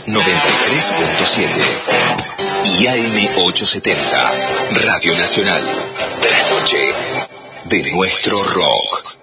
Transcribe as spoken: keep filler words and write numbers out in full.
noventa y tres punto siete y A M ochocientos setenta, Radio Nacional. De la noche, de nuestro rock.